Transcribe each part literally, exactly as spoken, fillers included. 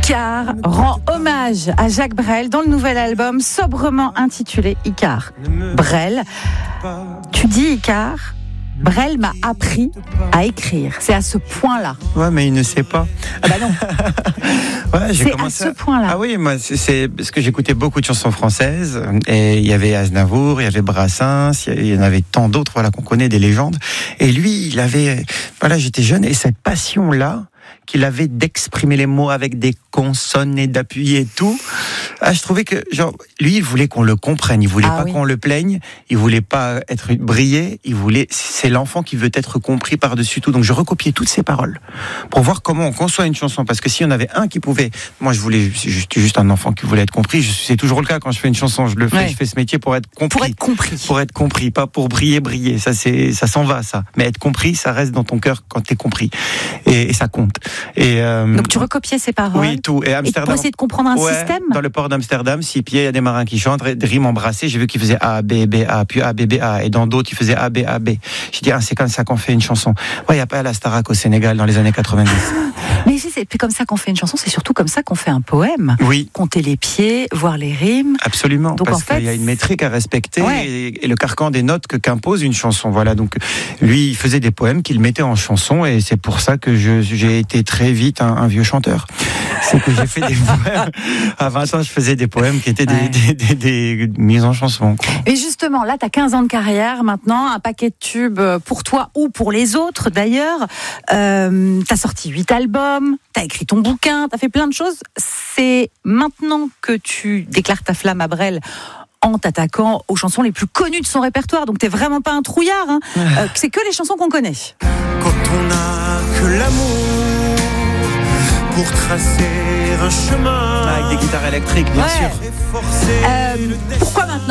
Icare rend hommage à Jacques Brel dans le nouvel album sobrement intitulé Icare. Brel, tu dis Icare, Brel m'a appris à écrire. C'est à ce point-là. Ouais, mais il ne sait pas. Ah bah non. Ouais, j'ai c'est commencé à ce point-là. Ah oui, moi, c'est, c'est parce que j'écoutais beaucoup de chansons françaises. Et il y avait Aznavour, il y avait Brassens, il y en avait tant d'autres, voilà, qu'on connaît, des légendes. Et lui, il avait, voilà, j'étais jeune, et cette passion-là, qu'il avait d'exprimer les mots avec des consonnes et d'appuyer et tout. Ah, je trouvais que, genre, lui, il voulait qu'on le comprenne. Il voulait ah, pas oui. qu'on le plaigne. Il voulait pas être brillé. Il voulait, c'est l'enfant qui veut être compris par-dessus tout. Donc, je recopiais toutes ses paroles pour voir comment on conçoit une chanson. Parce que s'il y en avait un qui pouvait, moi, je voulais, j'étais juste un enfant qui voulait être compris. C'est toujours le cas quand je fais une chanson. Je le fais, ouais. je fais ce métier pour être compris. Pour être compris. Pour être compris. Pas pour briller, briller. Ça, c'est, ça s'en va, ça. Mais être compris, ça reste dans ton cœur quand t'es compris. Et, et ça compte. Et, euh, Donc, tu recopiais ses paroles. Oui, tout. Et Amsterdam. Et pour essayer de comprendre un ouais, système. Dans le port d'Amsterdam, six pieds, il y a des marins qui chantent, des rimes embrassées. J'ai vu qu'ils faisaient A, B, B, A, puis A, B, B, A. Et dans d'autres, ils faisaient A, B, A, B. J'ai dit, ah, c'est comme ça qu'on fait une chanson. Ouais, il n'y a pas la Starac au Sénégal dans les années quatre-vingt-dix. Mais c'est comme ça qu'on fait une chanson, c'est surtout comme ça qu'on fait un poème. Oui. Compter les pieds, voir les rimes. Absolument. Donc, parce en fait, qu'il y a une métrique à respecter ouais. et, et le carcan des notes que qu'impose une chanson. Voilà. Donc, lui, il faisait des poèmes qu'il mettait en chanson et c'est pour ça que je, j'ai été très vite un, un vieux chanteur. C'est que j'ai fait des poèmes. À vingt ans, je faisais des poèmes qui étaient des, ouais. des, des, des, des mises en chanson. Quoi. Et justement, là, tu as quinze ans de carrière maintenant, un paquet de tubes pour toi ou pour les autres d'ailleurs. Euh, tu as sorti huit albums, tu as écrit ton bouquin, tu as fait plein de choses. C'est maintenant que tu déclares ta flamme à Brel en t'attaquant aux chansons les plus connues de son répertoire. Donc, t'es vraiment pas un trouillard. Hein. Euh, c'est que les chansons qu'on connaît. Quand on n'a que l'amour pour tracer un chemin. Avec des guitares électriques, bien ouais. sûr. Euh, pourquoi maintenant ?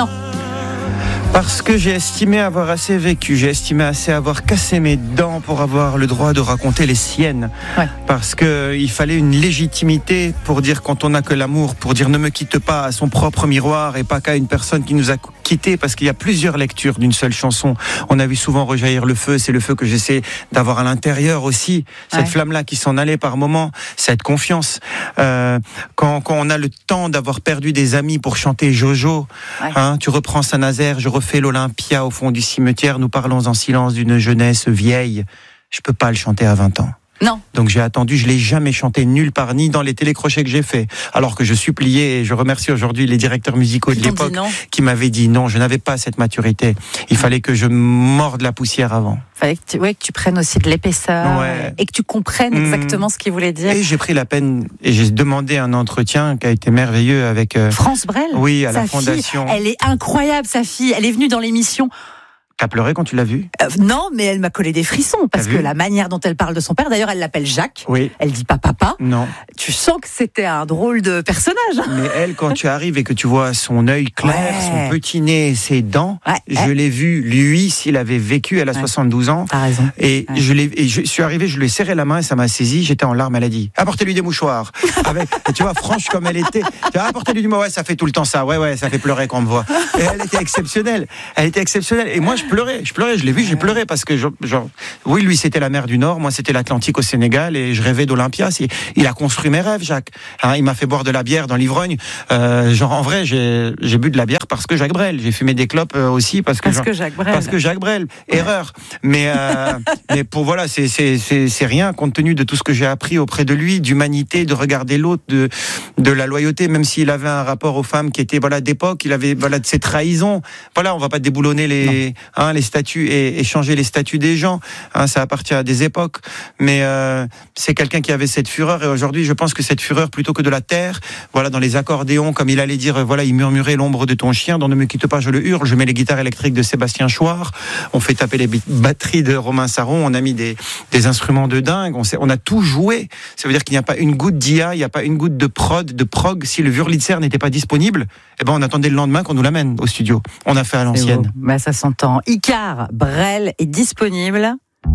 Parce que j'ai estimé avoir assez vécu, j'ai estimé assez avoir cassé mes dents pour avoir le droit de raconter les siennes. Ouais. Parce qu'il fallait une légitimité pour dire quand on n'a que l'amour, pour dire ne me quitte pas à son propre miroir et pas qu'à une personne qui nous a quittés, parce qu'il y a plusieurs lectures d'une seule chanson. On a vu souvent rejaillir le feu, c'est le feu que j'essaie d'avoir à l'intérieur aussi. Cette ouais. flamme-là qui s'en allait par moments, cette confiance. Euh, quand, quand on a le temps d'avoir perdu des amis pour chanter Jojo, ouais. hein, tu reprends Saint-Nazaire, je refais l'Olympia au fond du cimetière, nous parlons en silence d'une jeunesse vieille. Je peux pas le chanter à vingt ans. Non. Donc j'ai attendu, je l'ai jamais chanté nulle part, ni dans les télécrochets que j'ai fait. Alors que je suppliais, et je remercie aujourd'hui les directeurs musicaux de l'époque qui m'avaient dit non, je n'avais pas cette maturité. Il fallait que je morde la poussière avant. Il fallait que tu, ouais, que tu prennes aussi de l'épaisseur ouais. et que tu comprennes mmh. exactement ce qu'il voulait dire. Et j'ai pris la peine, et j'ai demandé un entretien qui a été merveilleux avec... Euh, France Brel. Oui, à sa la Fondation. Fille, elle est incroyable, sa fille. Elle est venue dans l'émission. T'as pleuré quand tu l'as vue ? euh, Non, mais elle m'a collé des frissons parce que la manière dont elle parle de son père, d'ailleurs, elle l'appelle Jacques. Oui. Elle dit pas papa. Non. Tu sens que c'était un drôle de personnage. Mais elle, quand tu arrives et que tu vois son œil clair, ouais. son petit nez, ses dents, ouais. je ouais. l'ai vu. Lui, s'il avait vécu, elle a ouais. soixante-douze ans. T'as raison. Et ouais. je l'ai, et je suis arrivé, je lui ai serré la main et ça m'a saisi. J'étais en larmes. Elle a dit apportez-lui des mouchoirs. Avec, et tu vois, franche comme elle était. Tu vois, apportez-lui du mot. Ouais, ça fait tout le temps ça. Ouais, ouais, ça fait pleurer quand on me voit. Et elle était exceptionnelle. Elle était exceptionnelle. Et moi, je pleurais. Je pleurais. Je l'ai vu, j'ai pleuré parce que, genre, oui, lui, c'était la mer du Nord, moi, c'était l'Atlantique au Sénégal et je rêvais d'Olympia. Il a construit mes rêves, Jacques. Hein, il m'a fait boire de la bière dans l'ivrogne. Euh, genre, en vrai, j'ai, j'ai bu de la bière parce que Jacques Brel. J'ai fumé des clopes aussi parce que, parce genre, que Jacques Brel. Parce que Jacques Brel. Erreur. Mais, euh, mais pour voilà, c'est, c'est, c'est, c'est rien compte tenu de tout ce que j'ai appris auprès de lui, d'humanité, de regarder l'autre, de, de la loyauté, même s'il avait un rapport aux femmes qui était, voilà, d'époque, il avait, voilà, de ses trahisons. Voilà, on va pas déboulonner les, hein, les statuts et, et changer les statuts des gens, hein, ça appartient à des époques, mais euh, c'est quelqu'un qui avait cette fureur et aujourd'hui je pense que cette fureur plutôt que de la terre, voilà, dans les accordéons comme il allait dire, voilà, il murmurait l'ombre de ton chien, dans Ne me quitte pas je le hurle, je mets les guitares électriques de Sébastien Chouard, on fait taper les batteries de Romain Saron, on a mis des, des instruments de dingue, on, sait, on a tout joué, ça veut dire qu'il n'y a pas une goutte d'I A, il n'y a pas une goutte de prod, de prog, si le Wurlitzer n'était pas disponible, eh ben on attendait le lendemain qu'on nous l'amène au studio, on a fait à l'ancienne. Bah, ça s'entend. Icare, Brel est disponible.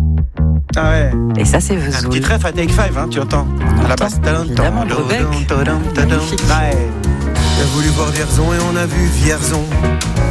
Ah ouais. Et ça, c'est Vesoul. Un petit trèfle à Take Five, hein, tu entends à la basse. Évidemment, Brebec. On a voulu voir Vierzon et on a vu Vierzon.